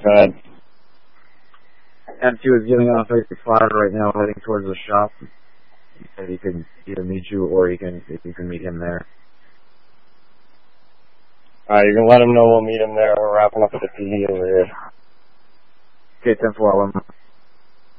Go ahead. M2 is getting off 85 right now, heading towards the shop. He said he can either meet you or you can meet him there. Alright, you can let him know we'll meet him there. We're wrapping up at the PD over here. Okay, 10-4,